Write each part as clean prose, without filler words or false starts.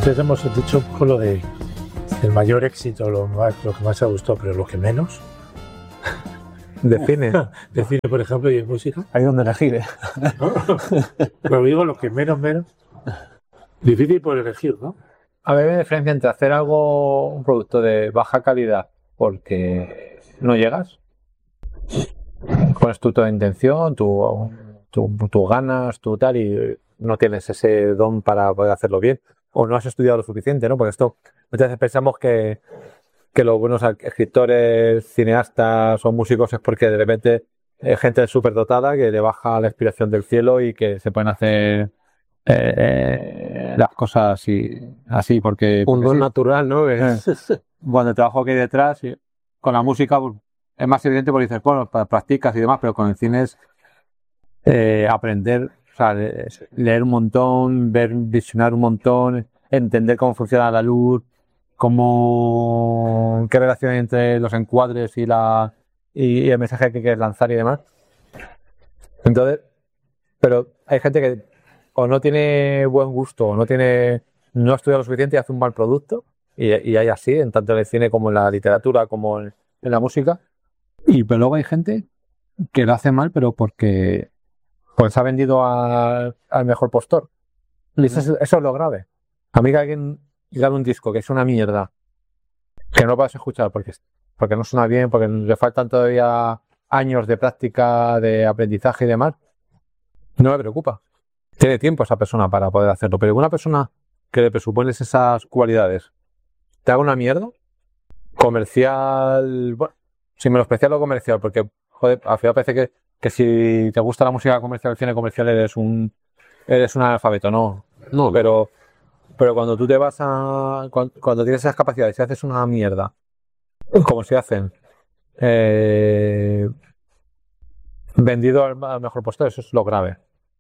Antes hemos dicho un poco lo de el mayor éxito, lo que más ha gustado, pero lo que menos. ¿De cine? De cine, por ejemplo, y de música. Hay donde elegir, ¿eh? Pero digo lo que menos. Difícil por elegir, ¿no? A ver, hay diferencia entre hacer un producto de baja calidad porque no llegas, pones tú toda intención, tú ganas, tú tal, y no tienes ese don para poder hacerlo bien, o no has estudiado lo suficiente, ¿no? Porque esto, muchas veces pensamos que los buenos escritores, cineastas o músicos es porque de repente hay gente súper dotada que le baja la inspiración del cielo y que se pueden hacer las cosas así porque un don sí. Natural, ¿no? Cuando el trabajo que hay detrás, con la música es más evidente porque dices, bueno, practicas y demás, pero con el cine es aprender, o sea, leer un montón, visionar un montón, entender cómo funciona la luz, qué relación hay entre los encuadres y el mensaje que quieres lanzar y demás. Entonces, pero hay gente que o no tiene buen gusto o no ha estudiado lo suficiente y hace un mal producto, y hay así, en tanto en el cine como en la literatura como en la música, pero luego hay gente que lo hace mal pero porque se ha vendido al mejor postor. Y eso es lo grave. A mí que alguien grabe un disco que es una mierda, que no puedas escuchar porque no suena bien, porque le faltan todavía años de práctica, de aprendizaje y demás, no me preocupa. Tiene tiempo esa persona para poder hacerlo, pero una persona que le presupones esas cualidades te haga una mierda comercial, bueno, sin menospreciar lo comercial, porque joder, al final parece que si te gusta la música comercial, el cine comercial, eres un analfabeto, no, pero cuando tú te vas cuando tienes esas capacidades y haces una mierda, como se hacen, vendido al mejor postor, eso es lo grave.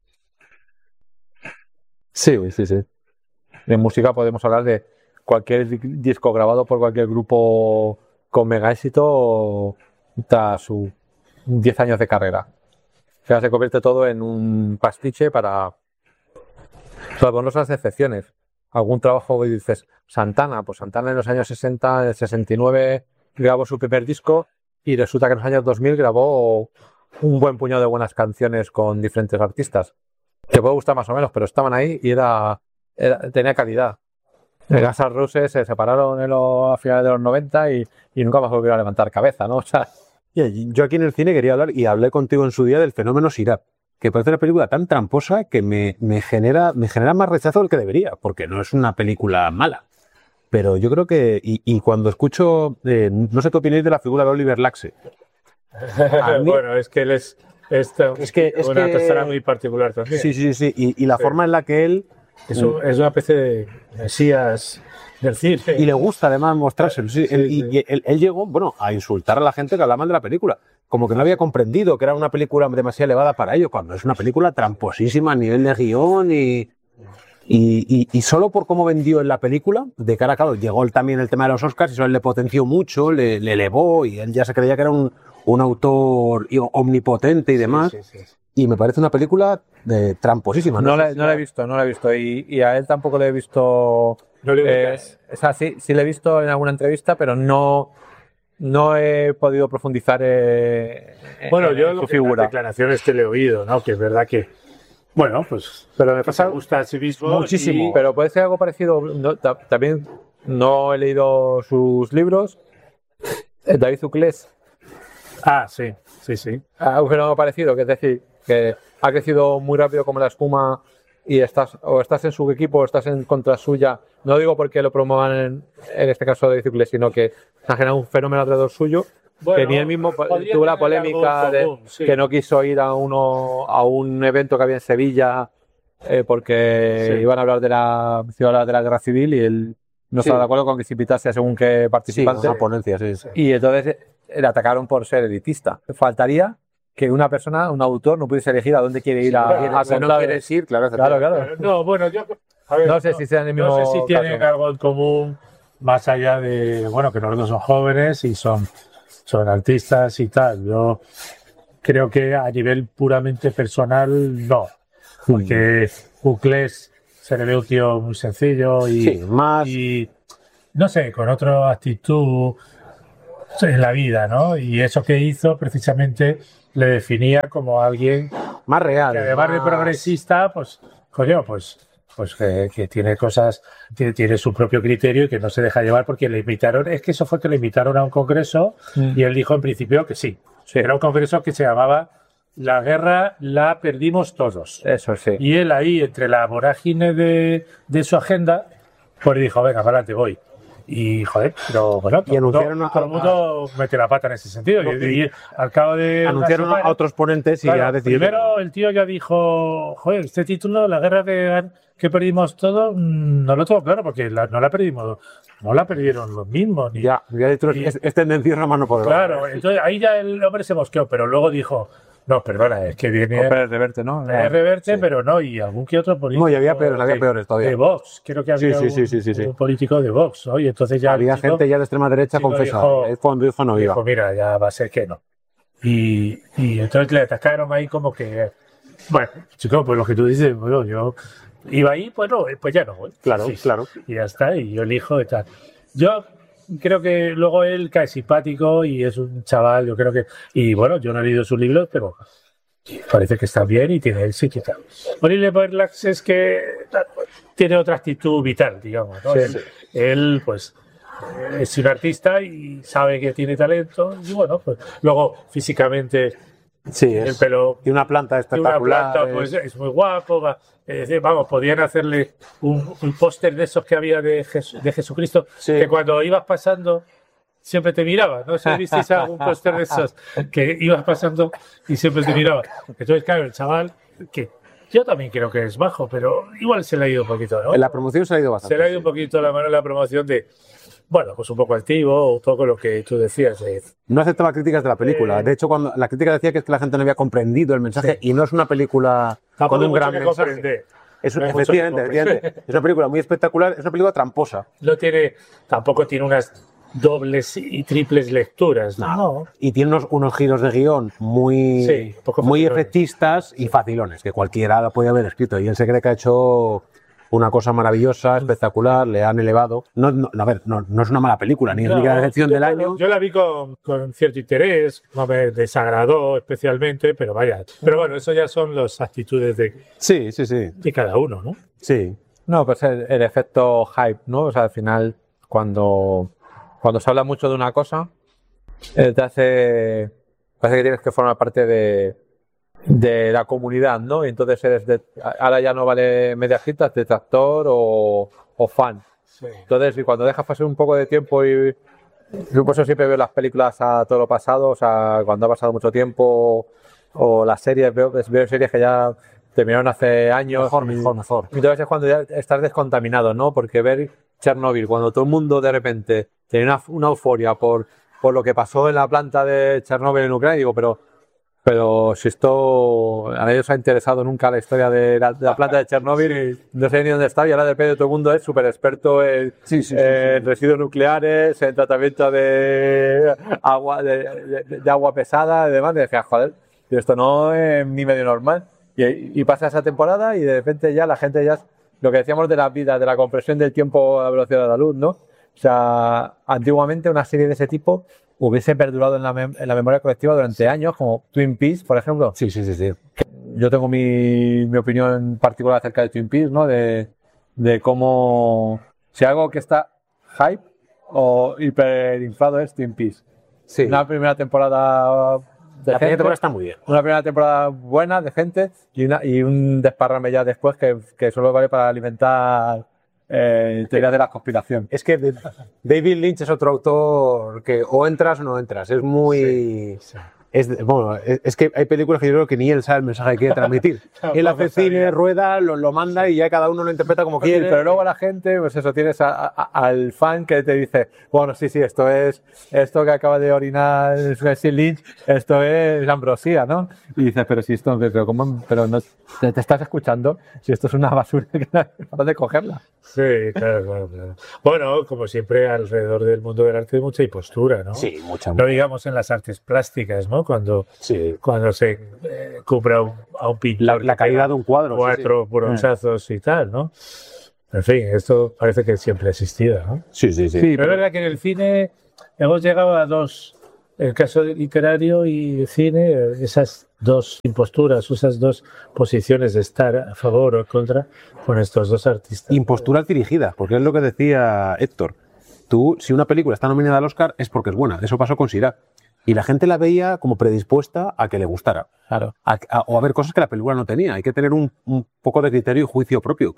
Sí. En música podemos hablar de cualquier disco grabado por cualquier grupo con mega éxito tras sus 10 años de carrera. O sea, se convierte todo en un pastiche salvo las excepciones. Algún trabajo y dices, Santana en los años 60, en el 69 grabó su primer disco y resulta que en los años 2000 grabó un buen puñado de buenas canciones con diferentes artistas. Te puede gustar más o menos, pero estaban ahí y tenía calidad. Guns N' Roses se separaron a finales de los 90 y nunca más volvieron a levantar cabeza, ¿no? O sea, yo aquí en el cine quería hablar, y hablé contigo en su día, del fenómeno Sirap, que parece una película tan tramposa que me genera más rechazo del que debería, porque no es una película mala. Pero yo creo que, y cuando escucho, no sé qué opináis de la figura de Oliver Laxe. Bueno, es que él es una persona muy particular también. Sí. Y la forma en la que él... Es una especie de mesías del cine. Y le gusta además mostrárselo. Y él llegó, a insultar a la gente que hablaba mal de la película. Como que no había comprendido que era una película demasiado elevada para ello, cuando es una película tramposísima a nivel de guión y solo por cómo vendió en la película, de cara a claro, llegó también el tema de los Oscars y eso él le potenció mucho, le elevó, y él ya se creía que era un autor omnipotente y demás. Sí. Y me parece una película tramposísima. No la he visto y a él tampoco le he visto. No le ubicas. O sea, sí le he visto en alguna entrevista, pero no he podido profundizar Bueno, yo en su figura. Las declaraciones que le he oído, ¿no? Que es verdad que, bueno, pues, pero me pasa, gusta a sí mismo muchísimo. Pero puede ser algo parecido. También no he leído sus libros. David Zuclés. Sí. Un fenómeno parecido, que es decir, que ha crecido muy rápido como la espuma y estás en su equipo o estás en contra suya. No digo porque lo promuevan en este caso de Zuclés, sino que se ha generado un fenómeno alrededor suyo. Bueno, que ni él mismo tuvo la polémica que no quiso ir a un evento que había en Sevilla porque iban a hablar de la guerra civil y él no estaba de acuerdo con que se invitase a según qué participante. Una ponencia, sí. Y entonces le atacaron por ser elitista. Faltaría que una persona, un autor, no pudiese elegir a dónde quiere ir a no quieres ir, claro. No, bueno, yo... no sé si sean el mismo No sé si tienen caso. algo en común, más allá de, que los dos son jóvenes y son artistas y tal. Yo creo que a nivel puramente personal, no. Porque Zuclés se le ve un tío muy sencillo Sí, más. y no sé, con otra actitud en la vida, ¿no? Y eso que hizo precisamente le definía como alguien Más real. que además de más- progresista, pues, coño, pues que tiene cosas, tiene su propio criterio y que no se deja llevar porque le invitaron, es que eso fue que le invitaron a un congreso y él dijo en principio que sí. Sí. Era un congreso que se llamaba La guerra la perdimos todos. Eso sí. Y él ahí, entre la vorágine de su agenda, pues dijo, venga, para adelante, voy. Y, joder, pero bueno, Y anunciaron todo el mundo mete la pata en ese sentido. Y al cabo de Anunciaron unas a otros ponentes y Claro, ya decidieron. primero el tío ya dijo, joder, este título, la guerra que perdimos todo, no lo tengo claro porque no la perdimos, no la perdieron los mismos. Ni, Ya y- es tendencioso a mano por claro, entonces ahí ya el hombre se mosqueó, pero luego dijo, no, perdona, es que viene Pérez Reverte, ¿no? Pérez Reverte, pero no, y algún que otro político. No, y había peores todavía. De Vox, creo que había Sí. un político de Vox, ¿no? Y entonces ya Había el chico gente ya de extrema derecha chico confesada. dijo- Es cuando dijo no iba. dijo, mira, ya va a ser que no. Y entonces le atacaron ahí como que, bueno, chico, pues lo que tú dices, bueno, yo iba ahí, pues ya no voy. Claro, Sí, claro. Y ya está, y yo elijo y tal. Yo creo que luego él cae simpático y es un chaval, yo creo que, y bueno, yo no he leído sus libros, pero parece que está bien y tiene éxito y tal. Oliver Berlax es que tiene otra actitud vital, digamos, ¿no? Él, pues, es un artista y sabe que tiene talento y bueno, pues luego físicamente Sí, el pelo y una planta de una espectacular. planta pues es muy guapo, vamos, podían hacerle un póster de esos que había de Jesucristo Sí. que cuando ibas pasando siempre te miraba, ¿no? Si visteis algún póster de esos que ibas pasando y siempre te miraba. Entonces, claro, el chaval, que yo también creo que es bajo, pero igual se le ha ido un poquito, ¿no? En la promoción se ha ido bastante. Se le ha ido un poquito la mano en la promoción de, bueno, pues un poco altivo, un poco lo que tú decías. No aceptaba críticas de la película. De hecho, cuando la crítica decía que es que la gente no había comprendido el mensaje y no es una película con un gran mensaje. No hay mucho que Efectivamente, es una película muy espectacular, es una película tramposa. No tiene, tampoco tiene unas dobles y triples lecturas, ¿no? Y tiene unos giros de guión muy, Sí, poco muy facilones. efectistas y facilones, que cualquiera la podía haber escrito. Y él se cree que ha hecho una cosa maravillosa, espectacular, le han elevado. A ver, no es una mala película, ni es ni la decepción del año. Yo la vi con cierto interés, no me desagradó especialmente, pero vaya. Pero bueno, eso ya son las actitudes Sí. de cada uno, ¿no? Sí. No, pues el efecto hype, ¿no? O sea, al final, cuando se habla mucho de una cosa, te hace, parece que tienes que formar parte de la comunidad, ¿no? Y entonces ahora ya no vale mediajitas, detractor o fan. Sí. Entonces, y cuando dejas pasar un poco de tiempo yo por eso siempre veo las películas a todo lo pasado, o sea, cuando ha pasado mucho tiempo, o las series, veo series que ya terminaron hace años. Mejor. Entonces es cuando ya estás descontaminado, ¿no? Porque ver Chernobyl, cuando todo el mundo de repente tenía una euforia por lo que pasó en la planta de Chernobyl en Ucrania, digo, pero si esto a nadie os ha interesado nunca la historia de la planta de Chernobyl, no sé ni dónde está, y ahora de repente todo el mundo es súper experto en residuos nucleares, en tratamiento de agua, de agua pesada y demás, y decía, joder, esto no es ni medio normal. Y pasa esa temporada y de repente ya la gente ya, lo que decíamos de la vida, de la compresión del tiempo a la velocidad de la luz, ¿no? O sea, antiguamente una serie de ese tipo hubiese perdurado en la memoria colectiva durante años, como Twin Peaks, por ejemplo. Sí. Yo tengo mi opinión particular acerca de Twin Peaks, ¿no? De cómo, si algo que está hype o hiperinflado es Twin Peaks. Sí. Una primera temporada La primera temporada está muy bien. Una primera temporada buena, de gente, y un desparrame ya después que solo vale para alimentar teorías de la conspiración. Es que David Lynch es otro autor que o entras o no entras. Es muy... Sí. Es que hay películas que yo creo que ni él sabe el mensaje que quiere transmitir. Él hace cine, rueda, lo manda y ya cada uno lo interpreta como quiere. Pero luego la gente, pues eso, tienes al fan que te dice, bueno, sí, esto que acaba de orinar David Lynch, esto es ambrosía, ¿no? Y dices, pero si esto, pero no te estás escuchando, si esto es una basura que no es capaz de cogerla. Sí, claro. Bueno, como siempre, alrededor del mundo del arte hay mucha impostura, ¿no? Sí, mucha. No digamos en las artes plásticas, ¿no? Cuando se cubre a un pintor la caída de un cuadro. 4 bronchazos y tal, ¿no? En fin, esto parece que siempre ha existido, ¿no? Sí. Pero es verdad que en el cine hemos llegado a dos, en el caso literario y cine, esas dos imposturas, esas dos posiciones de estar a favor o en contra con estos dos artistas. Imposturas dirigidas, porque es lo que decía Héctor. Tú, si una película está nominada al Oscar, es porque es buena. Eso pasó con Sirac. Y la gente la veía como predispuesta a que le gustara. Claro. O a ver cosas que la película no tenía. Hay que tener un poco de criterio y juicio propio.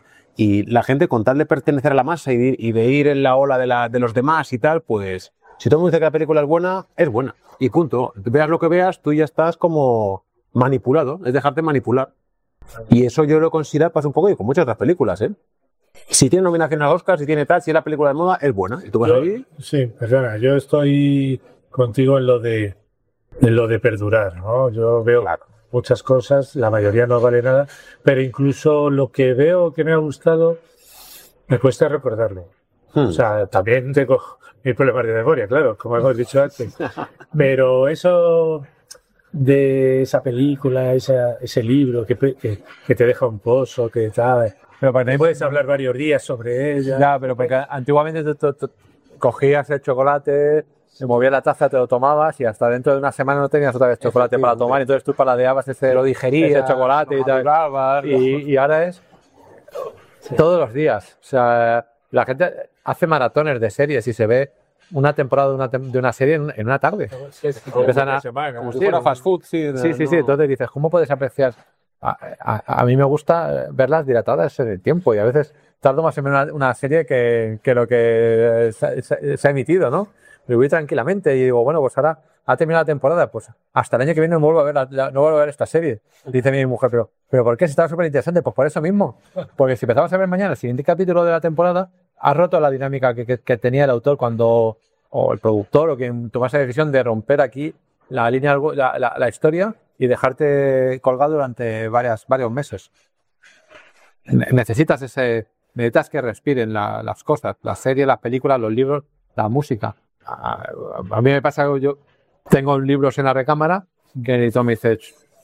Y la gente, con tal de pertenecer a la masa y de ir en la ola de los demás y tal, pues si todo el mundo dice que la película es buena. Y punto. Veas lo que veas, tú ya estás como manipulado. Es dejarte manipular. Y eso yo lo considero, pasa un poco y con muchas otras películas, ¿eh? Si tiene nominación al Oscar, si tiene tal, si es la película de moda, es buena. ¿Y tú vas ahí? Sí, perdona, yo estoy contigo en lo de perdurar, ¿no? Yo veo muchas cosas, la mayoría no vale nada, pero incluso lo que veo que me ha gustado me cuesta recordarlo. O sea, también tengo mis problemas de memoria, claro, como hemos dicho antes. Pero eso de esa película, ese libro que te deja un pozo, que tal, pero para puedes hablar varios días sobre ella. Ya, pero porque antiguamente tú cogías el chocolate, te movías la taza, te lo tomabas y hasta dentro de una semana no tenías otra vez chocolate para tomar, entonces tú paladeabas lo digerías, ese chocolate y tal. Y ahora es todos los días. O sea, la gente hace maratones de series y se ve una temporada de una serie en una tarde. Empiezan como si fuera fast food. Sí. Entonces dices, ¿cómo puedes apreciar? A mí me gusta verlas dilatadas en el tiempo y a veces tardo más en ver una serie que lo que se ha emitido, ¿no? Me voy tranquilamente y digo, bueno, pues ahora ha terminado la temporada, pues hasta el año que viene no vuelvo a ver esta serie. Dice mi mujer, pero ¿por qué? Si estaba súper interesante, pues por eso mismo. Porque si empezamos a ver mañana el siguiente capítulo de la temporada, ha roto la dinámica que tenía el autor o el productor o quien tomase la decisión de romper aquí la línea, la historia y dejarte colgado durante varios meses. Necesitas que respiren las cosas, las series, las películas, los libros, la música. A mí me pasa que yo tengo libros en la recámara que el editor me dice,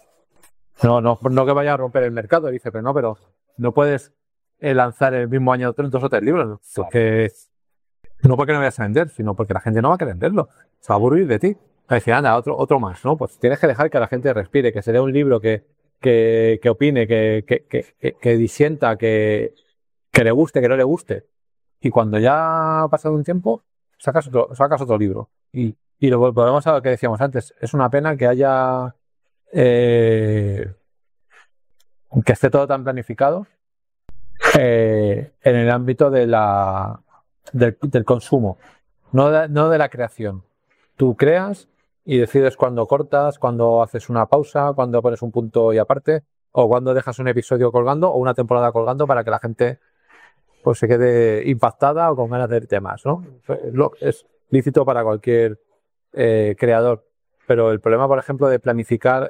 no que vaya a romper el mercado, dice, pero no puedes lanzar el mismo año 2 o 3 libros, ¿no? Porque no porque no vayas a vender, sino porque la gente no va a querer venderlo, se va a aburrir de ti. Decir, anda, otro más, ¿no? Pues tienes que dejar que la gente respire, que se lea un libro, que opine, que disienta, que le guste, que no le guste. Y cuando ya ha pasado un tiempo, sacas otro libro. Y lo volvemos a lo que decíamos antes. Es una pena que haya que esté todo tan planificado en el ámbito del consumo, no de la creación. Tú creas y decides cuándo cortas, cuándo haces una pausa, cuándo pones un punto y aparte, o cuándo dejas un episodio colgando o una temporada colgando para que la gente pues se quede impactada o con ganas de temas, ¿no? Es lícito para cualquier creador, pero el problema, por ejemplo, de planificar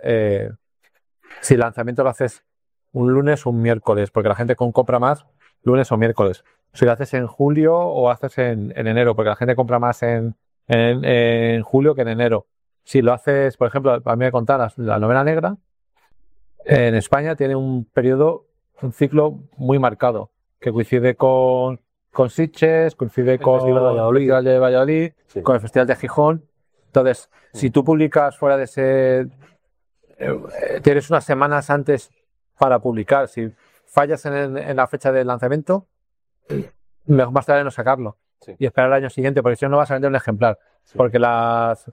si el lanzamiento lo haces un lunes o un miércoles, porque la gente compra más lunes o miércoles. Si lo haces en julio o haces en enero, porque la gente compra más en julio que en enero. Si lo haces, por ejemplo, a mí me contaron la novela negra, en España tiene un ciclo muy marcado, que coincide con Sitges, coincide con el Festival de Valladolid, sí, con el Festival de Gijón. Entonces, si tú publicas fuera de ese... tienes unas semanas antes para publicar. Si fallas en la fecha del lanzamiento, mejor más tarde no sacarlo. Sí. Y esperar al año siguiente, porque si no, no vas a vender un ejemplar. Sí. Porque las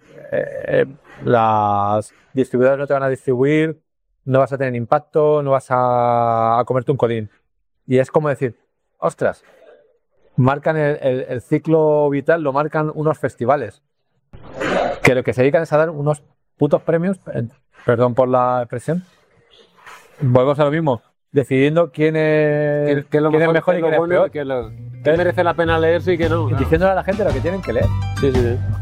distribuidoras no te van a distribuir, no vas a tener impacto, no vas a comerte un colín. Y es como decir, ostras, marcan el ciclo vital, lo marcan unos festivales. Que lo que se dedican es a dar unos putos premios, perdón por la expresión, volvemos a lo mismo, decidiendo quién es mejor y quién es peor. Que merece la pena leerse y que no. Diciéndole a la gente lo que tienen que leer. Sí.